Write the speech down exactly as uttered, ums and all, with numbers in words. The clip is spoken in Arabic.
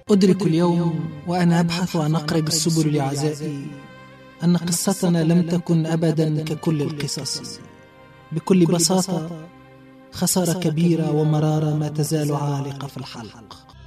أدرك اليوم وأنا أبحث عن أقرب السبل لعزائي أن قصتنا لم تكن أبدا ككل القصص. بكل بساطة خسارة كبيرة ومرارة ما تزال عالقة في الحلق.